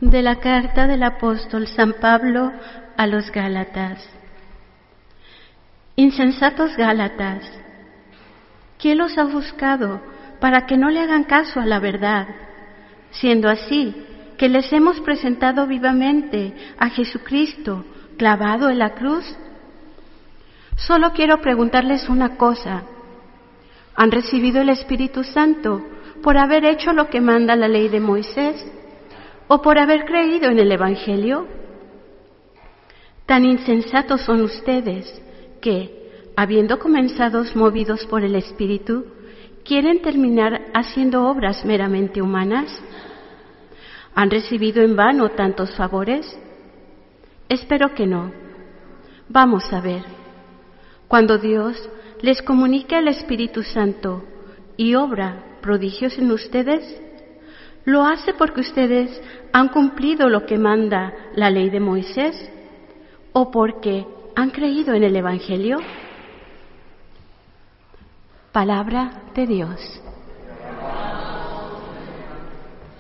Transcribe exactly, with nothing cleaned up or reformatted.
De la carta del apóstol San Pablo a los Gálatas. Insensatos Gálatas, ¿quién los ha buscado para que no le hagan caso a la verdad? Siendo así, que les hemos presentado vivamente a Jesucristo clavado en la cruz. Solo quiero preguntarles una cosa. ¿Han recibido el Espíritu Santo por haber hecho lo que manda la ley de Moisés o por haber creído en el Evangelio? Tan insensatos son ustedes que, habiendo comenzado movidos por el Espíritu, ¿quieren terminar haciendo obras meramente humanas? ¿Han recibido en vano tantos favores? Espero que no. Vamos a ver. Cuando Dios les comunica el Espíritu Santo y obra prodigios en ustedes, ¿lo hace porque ustedes han cumplido lo que manda la ley de Moisés o porque han creído en el Evangelio? Palabra de Dios.